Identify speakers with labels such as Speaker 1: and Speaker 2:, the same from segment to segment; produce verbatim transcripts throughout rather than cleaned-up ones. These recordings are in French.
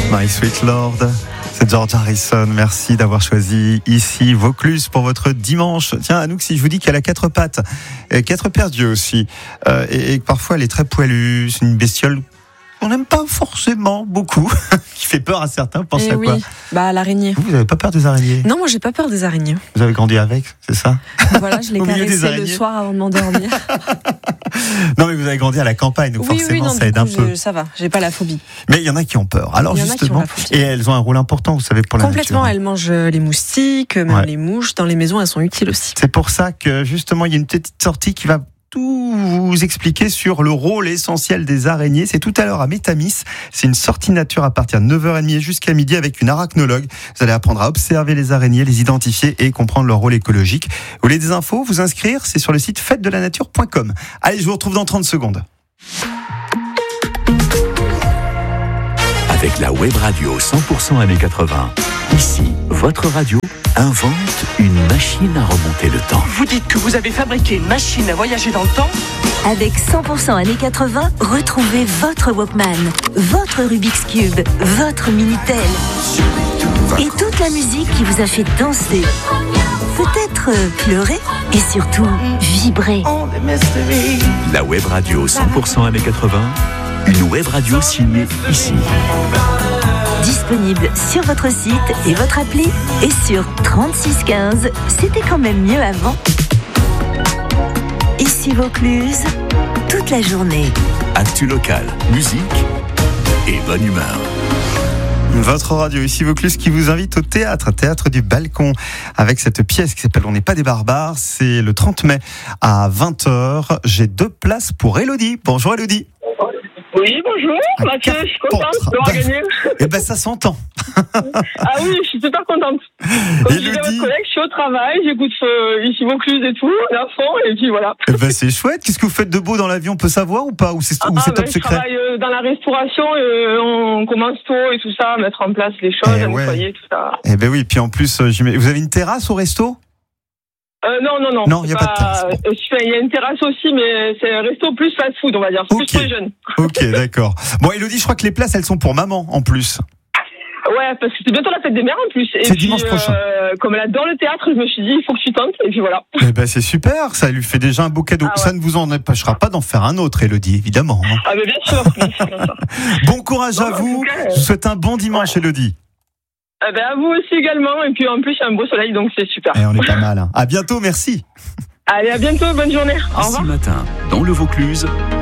Speaker 1: My Sweet Lord, c'est George Harrison. Merci d'avoir choisi ici Vaucluse pour votre dimanche. Tiens, Anouk, si je vous dis qu'elle a quatre pattes, et quatre paires d'yeux aussi, euh, et, et que parfois elle est très poilue, c'est une bestiole qu'on n'aime pas forcément beaucoup, qui fait peur à certains. Vous pensez
Speaker 2: Et
Speaker 1: à
Speaker 2: oui,
Speaker 1: quoi?
Speaker 2: bah, l'araignée.
Speaker 1: Vous n'avez pas peur des araignées?
Speaker 2: Non, moi j'ai pas peur des araignées.
Speaker 1: Vous avez grandi avec, c'est ça?
Speaker 2: Voilà, je l'ai
Speaker 1: Au milieu des
Speaker 2: caressé le
Speaker 1: araignées.
Speaker 2: soir avant de m'endormir.
Speaker 1: Non, mais vous avez grandi à la campagne, donc
Speaker 2: Oui,
Speaker 1: forcément
Speaker 2: oui, non,
Speaker 1: ça
Speaker 2: du
Speaker 1: aide
Speaker 2: coup,
Speaker 1: un
Speaker 2: je-
Speaker 1: peu.
Speaker 2: ça va, j'ai pas la phobie.
Speaker 1: Mais il y en a qui ont peur. Alors
Speaker 2: Il y en a qui ont
Speaker 1: justement,
Speaker 2: la phobie.
Speaker 1: et elles ont un rôle important, vous savez, pour la
Speaker 2: Complètement,
Speaker 1: nature.
Speaker 2: elles mangent les moustiques, même
Speaker 1: Ouais.
Speaker 2: les mouches. Dans les maisons, elles sont utiles aussi.
Speaker 1: C'est pour ça que justement, il y a une petite sortie qui va tout vous expliquer sur le rôle essentiel des araignées. C'est tout à l'heure à Métamis. C'est une sortie nature à partir de neuf heures trente jusqu'à midi avec une arachnologue. Vous allez apprendre à observer les araignées, les identifier et comprendre leur rôle écologique. Vous voulez des infos? Vous inscrire? C'est sur le site fête de la nature point com. Allez, je vous retrouve dans trente secondes.
Speaker 3: Avec la web radio cent pour cent années quatre-vingts. Ici, votre radio invente une machine à remonter le temps.
Speaker 4: Vous dites que vous avez fabriqué une machine à voyager dans le temps?
Speaker 5: Avec cent pour cent années quatre-vingts, retrouvez votre Walkman, votre Rubik's Cube, votre Minitel et toute la musique qui vous a fait danser, peut-être euh, pleurer et surtout vibrer.
Speaker 3: La web radio cent pour cent années quatre-vingts, une web radio signée ici.
Speaker 5: Disponible sur votre site et votre appli et sur trente-six quinze. C'était quand même mieux avant. Ici Vaucluse, toute la journée.
Speaker 3: Actu local, musique et bonne humeur.
Speaker 1: Votre radio ici Vaucluse qui vous invite au théâtre, théâtre du Balcon, avec cette pièce qui s'appelle On n'est pas des barbares. C'est le trente mai à vingt heures. J'ai deux places pour Elodie. Bonjour Elodie.
Speaker 6: Oui, bonjour,
Speaker 1: Un
Speaker 6: Mathieu, je suis contente
Speaker 1: carton.
Speaker 6: d'avoir gagné.
Speaker 1: Eh ben ça s'entend.
Speaker 6: Ah oui, je suis super contente. Comme je disais à
Speaker 1: Elodie.
Speaker 6: votre collègue, je suis au travail, j'écoute euh, ici Vaucluse et tout, à fond, et puis voilà.
Speaker 1: Eh ben c'est chouette. Qu'est-ce que vous faites de beau dans l'avion? On peut savoir ou pas? Ou c'est, ou
Speaker 6: Ah,
Speaker 1: c'est
Speaker 6: ben,
Speaker 1: top
Speaker 6: je
Speaker 1: secret?
Speaker 6: travaille euh, dans la restauration, euh, on commence tôt et tout ça, à mettre en place les choses,
Speaker 1: Eh
Speaker 6: à
Speaker 1: ouais.
Speaker 6: nettoyer, tout ça.
Speaker 1: Eh ben oui. Puis en plus, euh, j'imagine- vous avez une terrasse au resto?
Speaker 6: Euh, non, non, non.
Speaker 1: Non,
Speaker 6: c'est
Speaker 1: y a pas de terrasse, bon.
Speaker 6: euh, je fais- Il y a une terrasse aussi, mais c'est un resto plus fast-food, on va dire. C'est
Speaker 1: Ok.
Speaker 6: plus pour les jeunes.
Speaker 1: Ok, d'accord. Bon, Elodie, je crois que les places, elles sont pour maman en plus.
Speaker 6: Ouais, parce que c'est bientôt la fête des mères en plus. Et
Speaker 1: C'est
Speaker 6: puis,
Speaker 1: dimanche prochain.
Speaker 6: euh, comme elle adore le théâtre, je me suis dit, il faut que tu tentes, et puis voilà.
Speaker 1: Eh ben c'est super. Ça lui fait déjà un beau cadeau.
Speaker 6: Ah ouais.
Speaker 1: Ça ne vous en empêchera pas d'en faire un autre, Elodie, évidemment. hein.
Speaker 6: Ah, mais bien sûr, bien sûr, bien sûr.
Speaker 1: Bon courage
Speaker 6: Non,
Speaker 1: à
Speaker 6: en
Speaker 1: vous.
Speaker 6: tout cas, euh,
Speaker 1: Je vous souhaite un bon dimanche, Elodie.
Speaker 6: Eh ben, à vous aussi également, et puis en plus, il y a un beau soleil, donc c'est super.
Speaker 1: Et on est pas mal. hein. À bientôt, merci.
Speaker 6: Allez, à bientôt, bonne journée. Au
Speaker 3: Ici
Speaker 6: revoir.
Speaker 3: matin, dans le Vaucluse,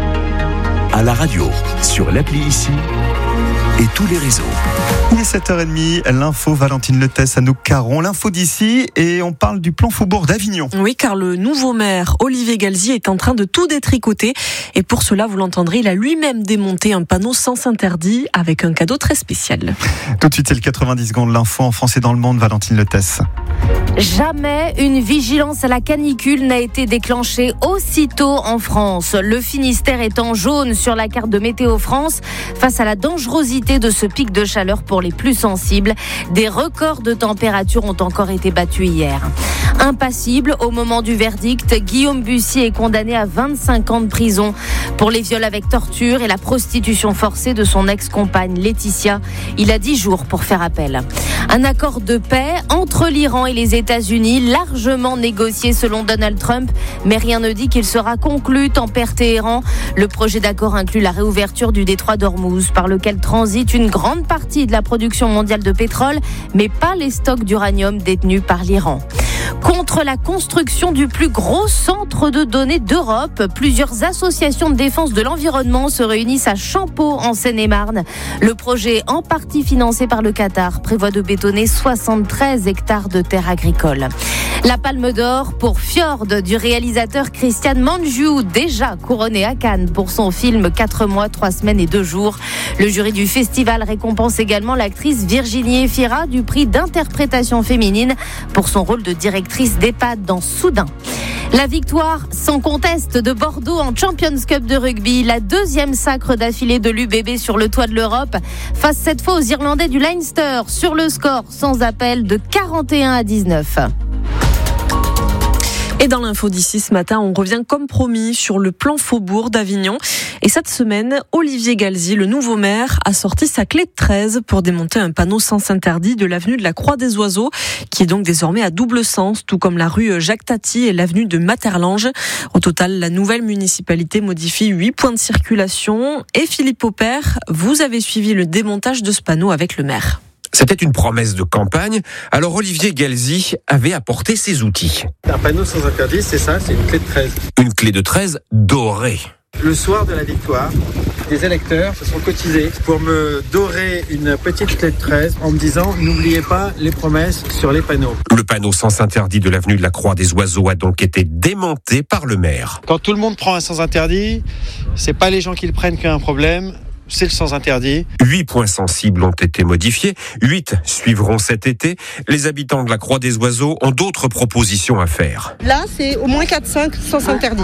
Speaker 3: à la radio, sur l'appli ici et tous les réseaux.
Speaker 1: Il est sept heures trente, l'info Valentine Letès, Anouk Caron, l'info d'ici, et on parle du plan Faubourg d'Avignon.
Speaker 2: Oui, car le nouveau maire, Olivier Galzi, est en train de tout détricoter. Et pour cela, vous l'entendrez, il a lui-même démonté un panneau sens interdit avec un cadeau très spécial.
Speaker 1: Tout de suite, c'est le quatre-vingt-dix secondes, l'info en français dans le monde, Valentine Letès.
Speaker 7: Jamais une vigilance à la canicule n'a été déclenchée aussitôt en France. Le Finistère est en jaune sur la carte de Météo France face à la dangerosité de ce pic de chaleur pour les plus sensibles. Des records de température ont encore été battus hier. Impassible au moment du verdict, Guillaume Bussy est condamné à vingt-cinq ans de prison pour les viols avec torture et la prostitution forcée de son ex-compagne Laetitia. Il a dix jours pour faire appel. Un accord de paix entre l'Iran et les États-Unis, largement négocié selon Donald Trump, mais rien ne dit qu'il sera conclu, tempère Téhéran. Le projet d'accord inclut la réouverture du détroit d'Ormuz, par lequel transite une grande partie de la production mondiale de pétrole, mais pas les stocks d'uranium détenus par l'Iran. Contre la construction du plus gros centre de données d'Europe, plusieurs associations de défense de l'environnement se réunissent à Champeaux, en Seine-et-Marne. Le projet, en partie financé par le Qatar, prévoit de bétonner soixante-treize hectares de terres agricoles. La Palme d'Or pour Fjord du réalisateur Christian Mangiu, déjà couronné à Cannes pour son film quatre mois, trois semaines et deux jours. Le jury du festival récompense également l'actrice Virginie Efira du prix d'interprétation féminine pour son rôle de directrice d'EHPAD dans Soudain. La victoire sans conteste de Bordeaux en Champions Cup de rugby, la deuxième sacre d'affilée de l'U B B sur le toit de l'Europe, face cette fois aux Irlandais du Leinster sur le score sans appel de quarante et un à dix-neuf.
Speaker 2: Et dans l'info d'ici ce matin, on revient comme promis sur le plan Faubourg d'Avignon. Et cette semaine, Olivier Galzi, le nouveau maire, a sorti sa clé de treize pour démonter un panneau sens interdit de l'avenue de la Croix des Oiseaux, qui est donc désormais à double sens, tout comme la rue Jacques Tati et l'avenue de Materlange. Au total, la nouvelle municipalité modifie huit points de circulation. Et Philippe Aupert, vous avez suivi le démontage de ce panneau avec le maire.
Speaker 8: C'était une promesse de campagne, alors Olivier Galzi avait apporté ses outils.
Speaker 9: Un panneau sans interdit, c'est ça, c'est une clé de treize.
Speaker 8: Une clé de treize dorée.
Speaker 9: Le soir de la victoire, des électeurs se sont cotisés pour me dorer une petite clé de treize en me disant « N'oubliez pas les promesses sur les panneaux ».
Speaker 8: Le panneau sens interdit de l'avenue de la Croix des Oiseaux a donc été démonté par le maire.
Speaker 9: Quand tout le monde prend un sens interdit, c'est pas les gens qui le prennent qui ont un problème. C'est le sens interdit.
Speaker 8: Huit points sensibles ont été modifiés. Huit suivront cet été. Les habitants de la Croix des Oiseaux ont d'autres propositions à faire.
Speaker 10: Là, c'est au moins quatre cinq sens interdits.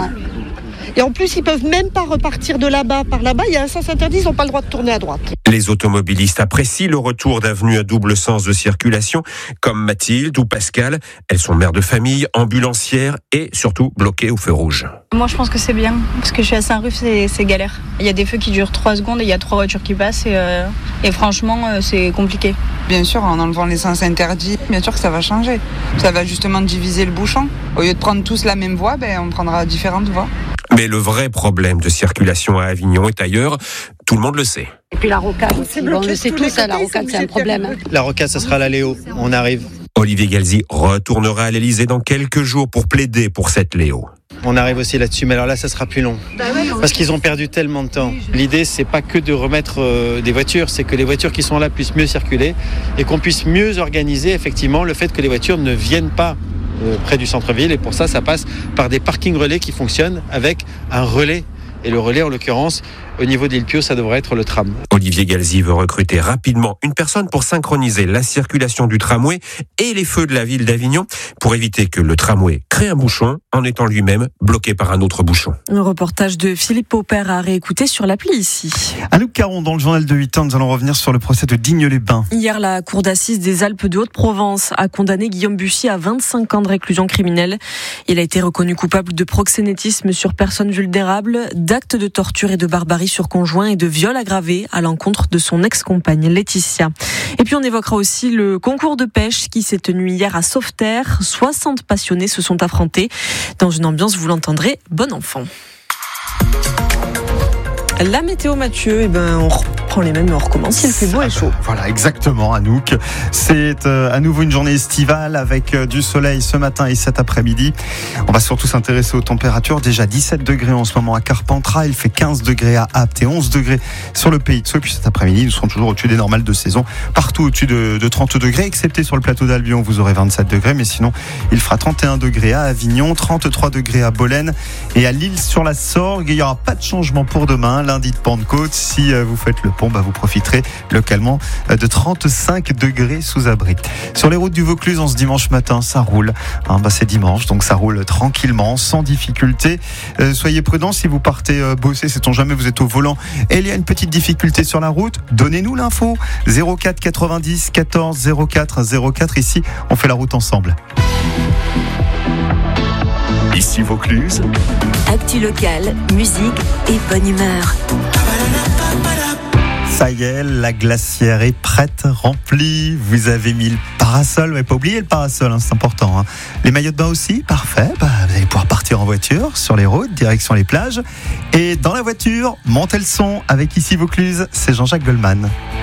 Speaker 10: Et en plus, ils peuvent même pas repartir de là-bas par là-bas. Il y a un sens interdit, ils n'ont pas le droit de tourner à droite.
Speaker 8: Les automobilistes apprécient le retour d'avenues à double sens de circulation, comme Mathilde ou Pascal. Elles sont mères de famille, ambulancières et surtout bloquées au feu rouge.
Speaker 11: Moi, je pense que c'est bien, parce que je suis à Saint-Ruf, c'est, c'est galère. Il y a des feux qui durent trois secondes et il y a trois voitures qui passent et, euh, et franchement, euh, c'est compliqué.
Speaker 12: Bien sûr, en enlevant les sens interdits, bien sûr que ça va changer. Ça va justement diviser le bouchon. Au lieu de prendre tous la même voie, ben, on prendra différentes voies.
Speaker 8: Mais le vrai problème de circulation à Avignon est ailleurs, tout le monde le sait.
Speaker 13: Et puis la rocade, bon, on le sait tous, la rocade c'est un problème.
Speaker 9: La rocade, ça sera la Léo, on arrive.
Speaker 8: Olivier Galzi retournera à l'Elysée dans quelques jours pour plaider pour cette Léo.
Speaker 9: On arrive aussi là-dessus, mais alors là, ça sera plus long. Parce qu'ils ont perdu tellement de temps. L'idée, c'est pas que de remettre euh, des voitures, c'est que les voitures qui sont là puissent mieux circuler et qu'on puisse mieux organiser effectivement le fait que les voitures ne viennent pas euh, près du centre-ville. Et pour ça, ça passe par des parkings relais qui fonctionnent avec un relais. Et le relais, en l'occurrence, au niveau d'Île Pio, ça devrait être le tram.
Speaker 8: Olivier Galzi veut recruter rapidement une personne pour synchroniser la circulation du tramway et les feux de la ville d'Avignon pour éviter que le tramway crée un bouchon en étant lui-même bloqué par un autre bouchon.
Speaker 2: Un reportage de Philippe Aupert à réécouter sur l'appli ici.
Speaker 1: Anouk Caron, dans le journal de huit heures, nous allons revenir sur le procès de Digne-les-Bains.
Speaker 2: Hier, la cour d'assises des Alpes de Haute-Provence a condamné Guillaume Bussy à vingt-cinq ans de réclusion criminelle. Il a été reconnu coupable de proxénétisme sur personnes vulnérables, d'actes de torture et de barbarie sur conjoint et de viol aggravé à l'encontre de son ex-compagne Laetitia. Et puis on évoquera aussi le concours de pêche qui s'est tenu hier à Sauveterre. soixante passionnés se sont affrontés dans une ambiance, vous l'entendrez, bon enfant. La météo, Mathieu, eh ben, on reprend les mêmes, mais on recommence. Il fait beau et chaud.
Speaker 1: Voilà, exactement, Anouk. C'est euh, à nouveau une journée estivale avec euh, du soleil ce matin et cet après-midi. On va surtout s'intéresser aux températures. Déjà dix-sept degrés en ce moment à Carpentras. Il fait quinze degrés à Apt et onze degrés sur le Pays de Sceaux. Et puis cet après-midi, nous serons toujours au-dessus des normales de saison. Partout au-dessus de, de trente degrés, excepté sur le plateau d'Albion, vous aurez vingt-sept degrés. Mais sinon, il fera trente et un degrés à Avignon, trente-trois degrés à Bolène et à L'Isle-sur-la-Sorgue. Il n'y aura pas de changement pour demain. Lundi de Pentecôte, si vous faites le pont, bah vous profiterez localement de trente-cinq degrés sous abri. Sur les routes du Vaucluse, en ce dimanche matin, ça roule. Hein, bah c'est dimanche, donc ça roule tranquillement, sans difficulté. Euh, soyez prudents si vous partez euh, bosser, sait-on jamais, vous êtes au volant et il y a une petite difficulté sur la route. Donnez-nous l'info. zéro quatre quatre-vingt-dix quatorze zéro quatre zéro quatre. Ici, on fait la route ensemble.
Speaker 3: Ici Vaucluse.
Speaker 5: Actu locale, musique et bonne humeur.
Speaker 1: Ça y est, la glacière est prête, remplie. Vous avez mis le parasol, mais pas oublier le parasol, hein, c'est important. Hein. Les maillots de bain aussi, parfait. Bah, vous allez pouvoir partir en voiture sur les routes, direction les plages. Et dans la voiture, montez le son avec Ici Vaucluse, c'est Jean-Jacques Goldman.